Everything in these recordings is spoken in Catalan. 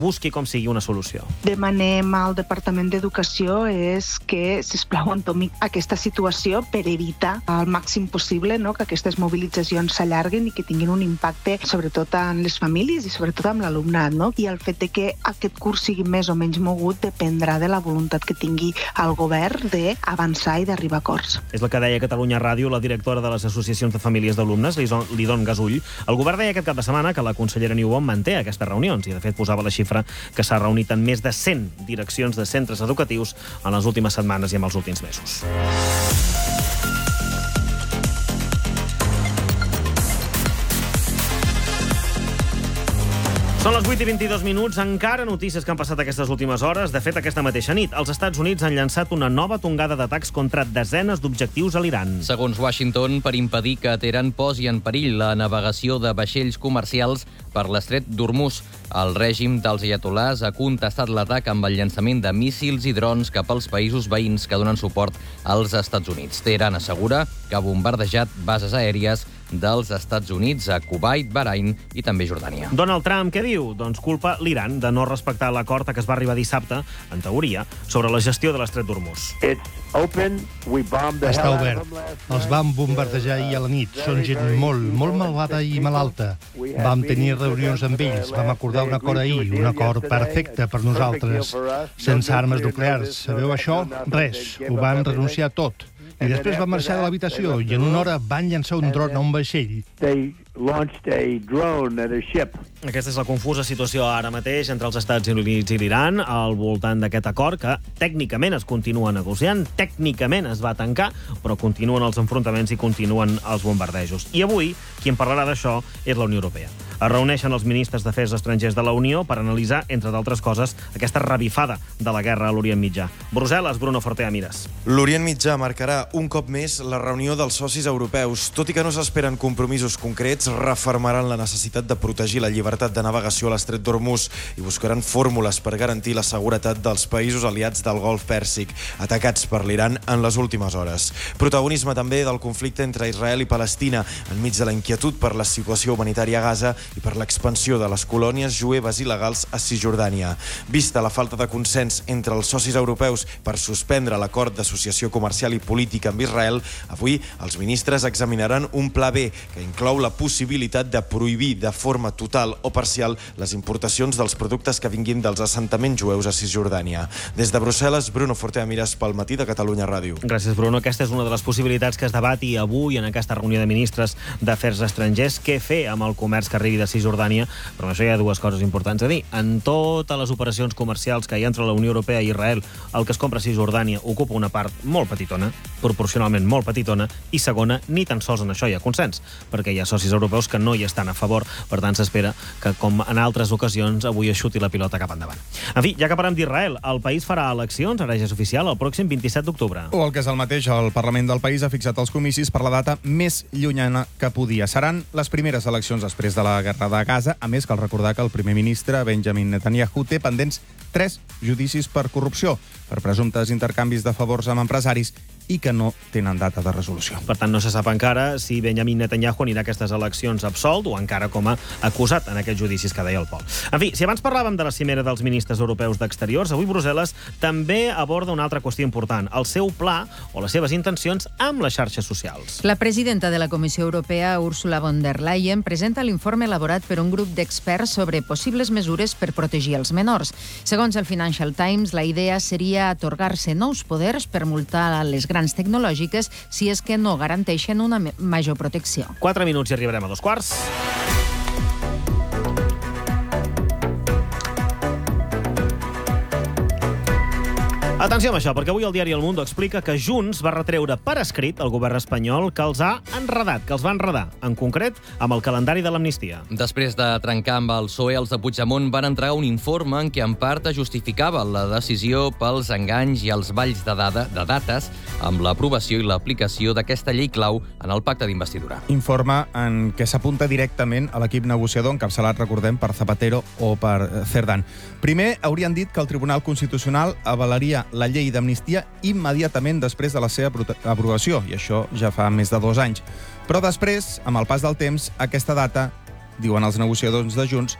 busqui com sigui una solució. Demanem al Departament d'Educació és que, sisplau, entomi aquesta situació per evitar al màxim possible que aquestes mobilitzacions s'allarguin i que tinguin un impacte sobretot en les famílies i sobretot amb l'alumnat. I el fet de que aquest curs sigui més o menys mogut dependrà de la voluntat que tingui el govern d'avançar i d'arribar a acords. És el que deia a Catalunya Ràdio la directora de les associacions de famílies d'alumnes, Lidon Gasull. El govern deia aquest cap de setmana que la consellera Niubó manté aquestes reunions i, de fet, posava la xifra que s'ha reunit en més de 100 direccions de centres educatius en les últimes setmanes i en els últims mesos. Són les 8:22, encara notícies que han passat aquestes últimes hores. De fet, aquesta mateixa nit, els Estats Units han llançat una nova tongada d'atacs contra desenes d'objectius a l'Iran. Segons Washington, per impedir que Teheran posi en perill la navegació de vaixells comercials per l'estret d'Hormuz. El règim dels ayatolars ha contestat l'atac amb el llançament de míssils i drons cap als països veïns que donen suport als Estats Units. Teheran assegura que ha bombardejat bases aèries dels Estats Units a Kuwait, Bahrain i també Jordània. Donald Trump, què diu? Doncs culpa l'Iran de no respectar l'acord a què es va arribar dissabte, en teoria, sobre la gestió de l'estret d'Hormuz. Està obert. Els vam bombardejar ahir a la nit. Són gent molt malvada i malalta. Vam tenir reunions amb ells. Vam acordar un acord ahir, un acord perfecte per nosaltres. Sense armes nuclears. Sabeu això? Res. Ho van renunciar tot. I després van marxar de l'habitació i en una hora van llançar un dron a un vaixell. Aquesta és la confusa situació ara mateix entre els Estats Units i l'Iran al voltant d'aquest acord que tècnicament es continua negociant, tècnicament es va tancar, però continuen els enfrontaments i continuen els bombardejos. I avui, qui en parlarà d'això és la Unió Europea. Es reuneixen els ministres d'Afers Estrangers de la Unió per analitzar, entre d'altres coses, aquesta revifada de la guerra a l'Orient Mitjà. Brussel·les, Bruno Fortea Mires. L'Orient Mitjà marcarà un cop més la reunió dels socis europeus. Tot i que no s'esperen compromisos concrets, refermaran la necessitat de protegir la llibertat de navegació a l'estret d'Hormuz i buscaran fórmules per garantir la seguretat dels països aliats del Golf Pèrsic, atacats per l'Iran en les últimes hores. Protagonisme també del conflicte entre Israel i Palestina, enmig de la inquietud per la situació humanitària a Gaza i per l'expansió de les colònies jueves il·legals a Cisjordània. Vista la falta de consens entre els socis europeus per suspendre l'acord d'associació comercial i política amb Israel, avui els ministres examinaran un pla B que inclou la possibilitat de prohibir de forma total o parcial les importacions dels productes que vinguin dels assentaments jueus a Cisjordània. Des de Brussel·les, Bruno Fortea Mires pel Matí de Catalunya Ràdio. Gràcies, Bruno. Aquesta és una de les possibilitats que es debati avui en aquesta reunió de ministres d'Afers Estrangers. Què fer amb el comerç que arribi de Cisjordània? Però amb això hi ha dues coses importants a dir. En totes les operacions comercials que hi ha entre la Unió Europea i Israel, el que es compra a Cisjordània ocupa una part molt petitona, proporcionalment molt petitona, i segona, ni tan sols en això hi ha consens, perquè hi ha socis europeus que no hi estan a favor. Per tant, s'espera que, com en altres ocasions, avui es xuti la pilota cap endavant. En fi, ja que parlem d'Israel, el país farà eleccions, ara ja és oficial, el pròxim 27 d'octubre. O el que és el mateix, el Parlament del país ha fixat els comicis per la data més llunyana que podia. Seran les primeres eleccions després de la guerra de Gaza, a més cal recordar que el primer ministre Benjamin Netanyahu té pendents 3 judicis per corrupció, per presumptes intercanvis de favors amb empresaris i que no tenen data de resolució. Per tant, no se sap encara si Benjamin Netanyahu anirà a aquestes eleccions absolt o encara com a acusat en aquests judicis que deia el Pol. En fi, si abans parlàvem de la cimera dels ministres europeus d'Exteriors, avui Brussel·les també aborda una altra qüestió important, el seu pla o les seves intencions amb les xarxes socials. La presidenta de la Comissió Europea, Ursula von der Leyen, presenta l'informe elaborat per un grup d'experts sobre possibles mesures per protegir els menors. Segons el Financial Times, la idea seria atorgar-se nous poders per multar les grans tecnològiques si és que no garanteixen una major protecció. 4 minuts i arribarem a 2:15. Atenció amb això, perquè avui el diari El Mundo explica que Junts va retreure per escrit al govern espanyol que els ha enredat, que els va enredar, en concret amb el calendari de l'amnistia. Després de trencar amb el PSOE, els de Puigdemont van entregar un informe en què en part justificava la decisió pels enganys i els balls de dates amb l'aprovació i l'aplicació d'aquesta llei clau en el pacte d'investidura. Informe en què s'apunta directament a l'equip negociador encapçalat, recordem, per Zapatero o per Cerdán. Primer, haurien dit que el Tribunal Constitucional avalaria la llei d'amnistia immediatament després de la seva aprovació, i això ja fa més de 2 anys. Però després, amb el pas del temps, aquesta data, diuen els negociadors de Junts,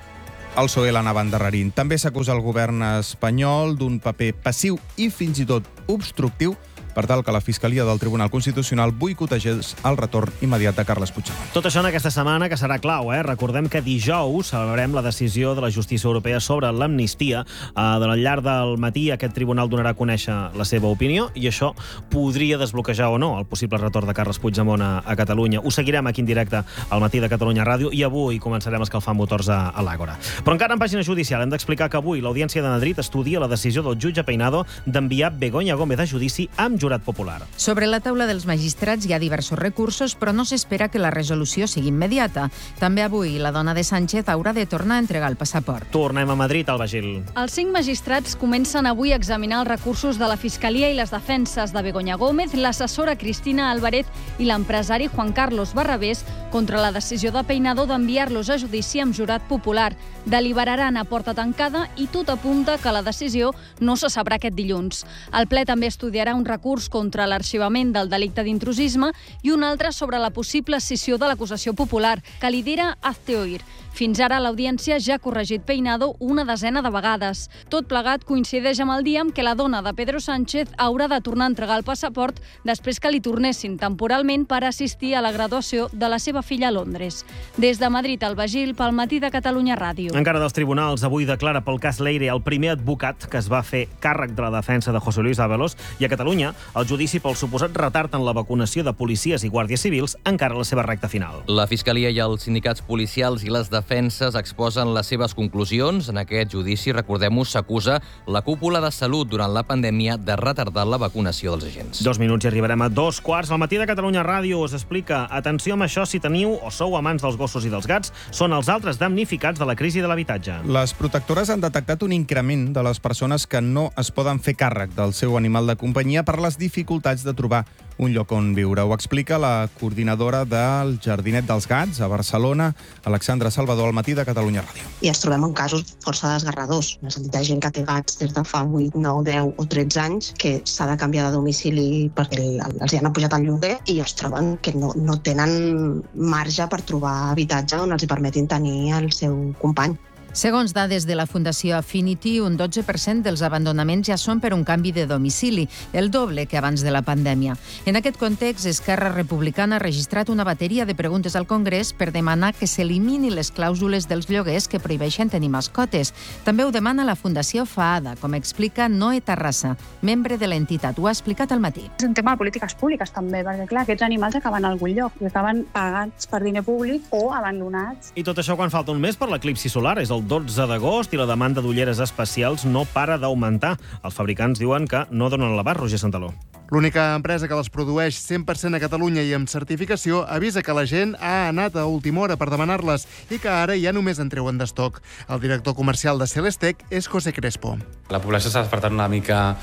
el PSOE l'anava endarrerint. També s'acusa el govern espanyol d'un paper passiu i fins i tot obstructiu per tal que la Fiscalia del Tribunal Constitucional boicotegés el retorn immediat de Carles Puigdemont. Tot això en aquesta setmana que serà clau, Recordem que dijous celebrarem la decisió de la justícia europea sobre l'amnistia. Al llarg del matí aquest tribunal donarà a conèixer la seva opinió i això podria desbloquejar o no el possible retorn de Carles Puigdemont a Catalunya. Ho seguirem aquí en directe al Matí de Catalunya Ràdio i avui començarem a escalfar motors a l'Àgora. Però encara en pàgina judicial hem d'explicar que avui l'Audiència de Madrid estudia la decisió del jutge Peinado d'enviar Begoña Gómez a judici amb jurat popular. Sobre la taula dels magistrats hi ha diversos recursos, però no s'espera que la resolució sigui immediata. També avui la dona de Sánchez haurà de tornar a entregar el passaport. Tornem a Madrid, Alba Gil. Els 5 magistrats comencen avui a examinar els recursos de la Fiscalia i les defenses de Begoña Gómez, l'assessora Cristina Álvarez i l'empresari Juan Carlos Barrabés contra la decisió de Peinado d'enviar-los a judici amb jurat popular. Deliberaran a porta tancada i tot apunta que la decisió no se sabrà aquest dilluns. El ple també estudiarà un recurs contra l'arxivament del delicte d'intrusisme i un altre sobre la possible escissió de l'acusació popular, que lidera Hazte Oír. Fins ara l'Audiència ja ha corregit Peinado una desena de vegades. Tot plegat coincideix amb el dia en què la dona de Pedro Sánchez haurà de tornar a entregar el passaport després que li tornessin temporalment per assistir a la graduació de la seva filla a Londres. Des de Madrid, Alba Gil, pel Matí de Catalunya Ràdio. Encara dels tribunals, avui declara pel cas Leire el primer advocat que es va fer càrrec de la defensa de José Luis Ábalos i a Catalunya el judici pel suposat retard en la vacunació de policies i guàrdies civils encara a la seva recta final. La Fiscalia i els sindicats policials i les defenses exposen les seves conclusions. En aquest judici, recordem-ho, s'acusa la cúpula de salut durant la pandèmia de retardar la vacunació dels agents. 2 minuts i arribarem a 2:15. Al Matí de Catalunya Ràdio us explica: atenció amb això si teniu o sou amants dels gossos i dels gats, són els altres damnificats de la crisi de l'habitatge. Les protectores han detectat un increment de les persones que no es poden fer càrrec del seu animal de companyia per les dificultats de trobar un lloc on viure. Ho explica la coordinadora del Jardinet dels Gats a Barcelona, Alexandra Salvador, al Matí de Catalunya Ràdio. I ens trobem en casos força desgarradors. En el sentit de gent que té gats des de fa 8, 9, 10 o 13 anys, que s'ha de canviar de domicili perquè els hi han apujat el lloguer i es troben que no tenen marge per trobar habitatge on els hi permetin tenir el seu company. Segons dades de la Fundació Affinity, un 12% dels abandonaments ja són per un canvi de domicili, el doble que abans de la pandèmia. En aquest context, Esquerra Republicana ha registrat una bateria de preguntes al Congrés per demanar que s'elimini les clàusules dels lloguers que prohibeixen tenir mascotes. També ho demana la Fundació FAADA, com explica Noé Tarrassa, membre de l'entitat. Ho ha explicat al Matí. És un tema de polítiques públiques també, perquè clar, aquests animals acaben a algun lloc, acaben pagats per diner públic o abandonats. I tot això quan falta un mes per l'eclipsi solar, és el 12 d'agost i la demanda d'ulleres especials no para d'augmentar. Els fabricants diuen que no donen l'abast, Roger Santaló. L'única empresa que les produeix 100% a Catalunya i amb certificació avisa que la gent ha anat a última hora per demanar-les i que ara ja només en treuen d'estoc. El director comercial de Celestec és José Crespo. La població s'ha despertat una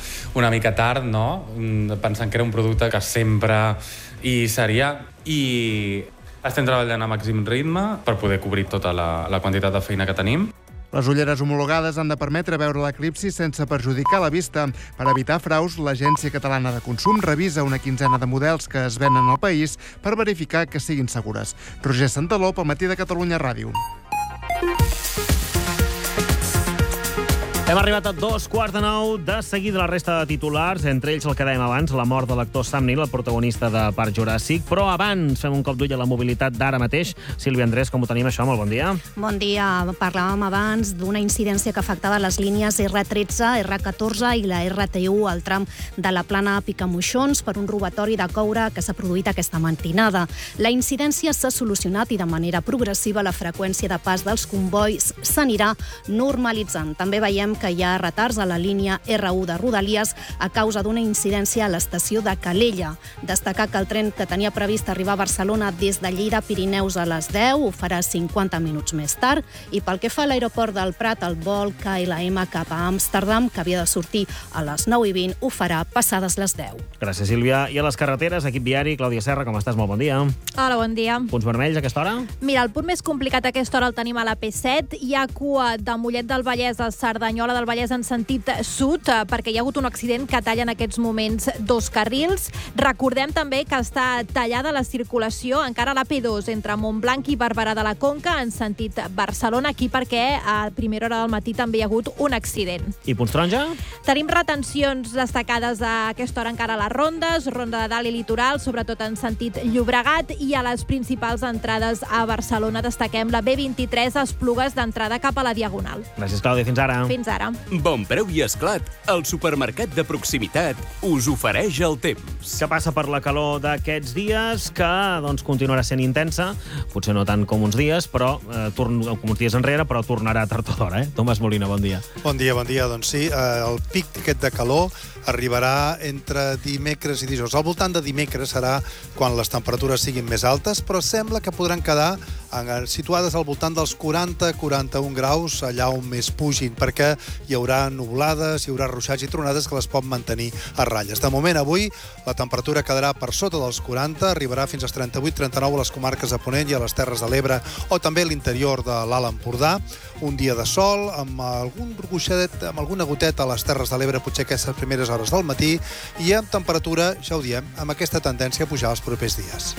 mica tard, no? Pensant que era un producte que sempre hi seria, i estem treballant a màxim ritme per poder cobrir tota la quantitat de feina que tenim. Les ulleres homologades han de permetre veure l'eclipsi sense perjudicar la vista. Per evitar fraus, l'Agència Catalana de Consum revisa una quinzena de models que es venen al país per verificar que siguin segures. Roger Santaló, pel Matí de Catalunya Ràdio. Hem arribat a 8:45. De seguida la resta de titulars, entre ells el que dèiem abans, la mort de l'actor Sam Neill, el protagonista de Parc Juràssic. Però abans fem un cop d'ull a la mobilitat d'ara mateix. Sílvia Andrés, com ho tenim això? Molt bon dia. Bon dia. Parlàvem abans d'una incidència que afectava les línies R13, R14 i la RT1 al tram de la Plana a Picamoixons per un robatori de coure que s'ha produït aquesta matinada. La incidència s'ha solucionat i de manera progressiva la freqüència de pas dels convois s'anirà normalitzant. També veiem que hi ha retards a la línia R1 de Rodalies a causa d'una incidència a l'estació de Calella. Destacar que el tren que tenia previst arribar a Barcelona des de Lleida a Pirineus a les 10 ho farà 50 minuts més tard, i pel que fa a l'aeroport del Prat, el vol KLM cap a Amsterdam, que havia de sortir a les 9:20, ho farà passades les 10. Gràcies, Sílvia. I a les carreteres, equip viari, Clàudia Serra, com estàs? Molt bon dia. Hola, bon dia. Punts vermells a aquesta hora? Mira, el punt més complicat a aquesta hora el tenim a la P7. Hi ha cua de Mollet del Vallès a Cerdanyola Cerdanyola del Vallès en sentit sud, perquè hi ha hagut un accident que talla en aquests moments 2 carrils. Recordem també que està tallada la circulació encara a l'AP2 entre Montblanc i Barberà de la Conca en sentit Barcelona, aquí perquè a primera hora del matí també hi ha hagut un accident. I punts taronja? Tenim retencions destacades a aquesta hora encara a les rondes, Ronda de Dalt i Litoral, sobretot en sentit Llobregat, i a les principals entrades a Barcelona destaquem la B23 a Esplugues d'entrada cap a la Diagonal. Gràcies, Clàudia. Fins ara. Fins ara. Bon Preu i Esclat, el supermercat de proximitat, us ofereix el temps. Que passa per la calor d'aquests dies, que continuarà sent intensa, potser no tant com uns dies, però com uns dies enrere, però tornarà tard o d'hora. Tomàs Molina, bon dia. Bon dia. Doncs sí, el pic aquest de calor arribarà entre dimecres i dijous. Al voltant de dimecres serà quan les temperatures siguin més altes, però sembla que podran quedar situades al voltant dels 40-41 graus, allà on més pugin, perquè hi haurà nuvolades, hi haurà ruixats i tronades que les pot mantenir a ratlles. De moment, avui, la temperatura quedarà per sota dels 40, arribarà fins als 38-39 a les comarques de Ponent i a les Terres de l'Ebre, o també a l'interior de l'Alt Empordà. Un dia de sol, amb algun ruixadet, amb alguna goteta a les Terres de l'Ebre, potser aquestes primeres hores del matí, i amb temperatura, ja ho diem, amb aquesta tendència a pujar els propers dies.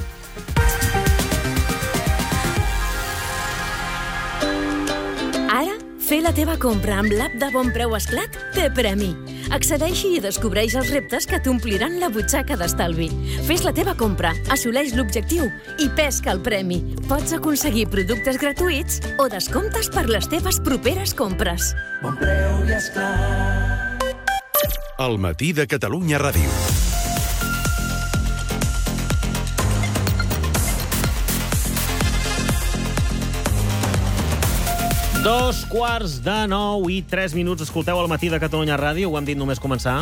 Ara, fer la teva compra amb l'app de Bon Preu Esclat té premi. Accedeix-hi i descobreix els reptes que t'ompliran la butxaca d'estalvi. Fes la teva compra, assoleix l'objectiu i pesca el premi. Pots aconseguir productes gratuïts o descomptes per les teves properes compres. Bon Preu i Esclat. El matí de Catalunya Ràdio. Dos quarts de 9 i 3 minuts. Escolteu el matí de Catalunya Ràdio. Ho hem dit només començar.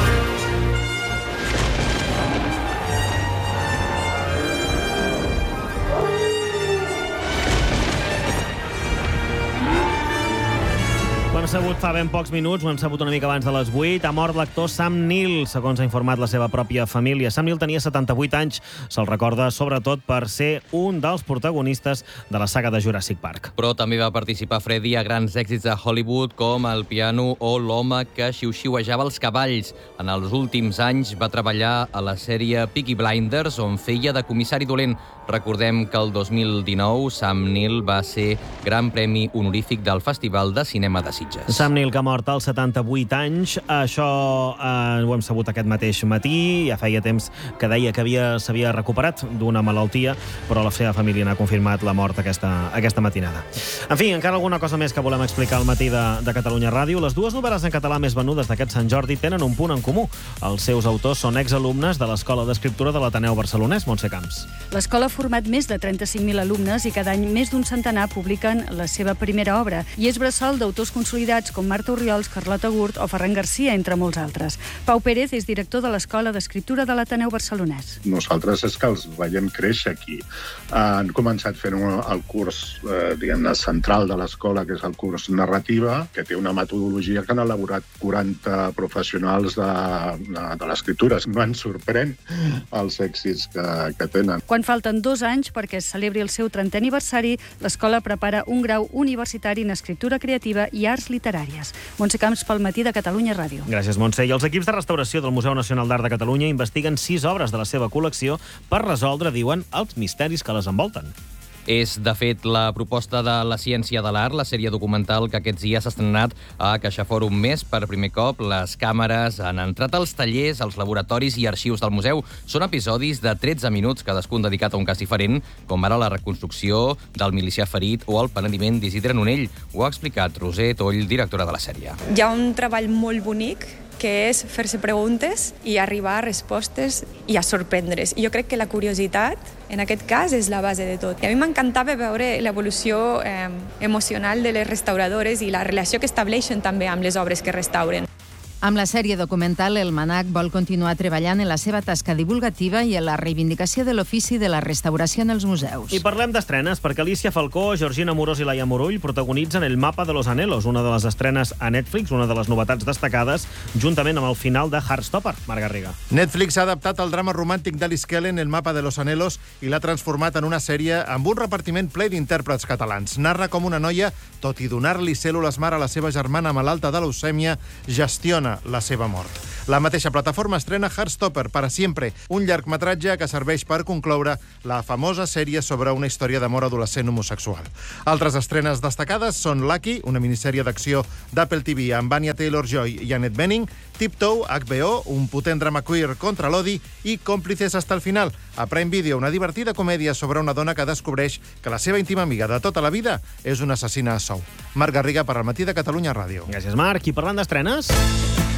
Ho hem sabut fa ben pocs minuts, ho hem sabut una mica abans de les 8. Ha mort l'actor Sam Neill, segons ha informat la seva pròpia família. Sam Neill tenia 78 anys. Se'l recorda sobretot per ser un dels protagonistes de la saga de Jurassic Park. Però també va participar Freddy a grans èxits de Hollywood com El piano o L'home que xiu-xiuejava els cavalls. En els últims anys va treballar a la sèrie Peaky Blinders, on feia de comissari dolent. Recordem que el 2019 Sam Neill va ser Gran Premi Honorífic del Festival de Cinema de Sitges. Sam Neill, que ha mort als 78 anys. Això ho hem sabut aquest mateix matí. Ja feia temps que deia que s'havia recuperat d'una malaltia, però la seva família n'ha confirmat la mort aquesta matinada. En fi, encara alguna cosa més que volem explicar al matí de Catalunya Ràdio. Les dues novel·les en català més venudes d'aquest Sant Jordi tenen un punt en comú. Els seus autors són exalumnes de l'Escola d'Escriptura de l'Ateneu Barcelonès, Montse Camps. L'escola ha format més de 35.000 alumnes i cada any més d'un centenar publiquen la seva primera obra, i és bressol d'autors consolidats com Marta Orriols, Carlota Gurt o Ferran Garcia, entre molts altres. Pau Pérez és director de l'Escola d'Escriptura de l'Ateneu Barcelonès. Nosaltres és que els veiem créixer aquí. Han començat fent el curs diguem-ne central de l'escola, que és el curs narrativa, que té una metodologia que han elaborat 40 professionals de l'escriptura. No ens sorprèn els èxits que tenen. Quan falten 2 anys perquè es celebri el seu 30è aniversari, l'escola prepara un grau universitari en escriptura creativa i arts literàries. Montse Camps pel matí de Catalunya Ràdio. Gràcies, Montse. I els equips de restauració del Museu Nacional d'Art de Catalunya investiguen 6 obres de la seva col·lecció per resoldre, diuen, els misteris que les envolten. És, de fet, la proposta de La ciència de l'art, la sèrie documental que aquests dies s'ha estrenat a CaixaForum Més. Per primer cop, les càmeres han entrat als tallers, als laboratoris i arxius del museu. Són episodis de 13 minuts, cadascun dedicat a un cas diferent, com ara la reconstrucció del milicià ferit o el penediment d'Isidre Nonell. Ho ha explicat Roser Toll, directora de la sèrie. Hi ha un treball molt bonic que és fer-se preguntes i arribar a respostes i a sorprendre's. I jo crec que la curiositat, en aquest cas, és la base de tot. I a mi m'encantava veure l'evolució emocional de les restauradores i la relació que estableixen també amb les obres que restauren. Amb la sèrie documental, el MNAC vol continuar treballant en la seva tasca divulgativa i en la reivindicació de l'ofici de la restauració en els museus. I parlem d'estrenes, perquè Alicia Falcó, Georgina Amorós i Laia Morull protagonitzen El mapa de los anhelos, una de les estrenes a Netflix, una de les novetats destacades, juntament amb el final de Heartstopper. Marc Garriga. Netflix ha adaptat el drama romàntic d'Alice Kellen, El mapa de los anhelos, i l'ha transformat en una sèrie amb un repartiment ple d'intèrprets catalans. Narra com una noia, tot i donar-li cèl·lules mare a la seva germana malalta de leucèmia, gestiona la seva mort. La mateixa plataforma estrena Heartstopper, para siempre, un llargmetratge que serveix per concloure la famosa sèrie sobre una història d'amor adolescent homosexual. Altres estrenes destacades són Lucky, una minissèrie d'acció d'Apple TV amb Anya Taylor-Joy i Annette Bening, Tiptoe, HBO, un potent drama queer contra l'odi, i Còmplices hasta el final, a Prime Video, una divertida comèdia sobre una dona que descobreix que la seva íntima amiga de tota la vida és una assassina a sou. Marc Garriga per al Matí de Catalunya Ràdio. Gràcies, Marc. I parlant d'estrenes...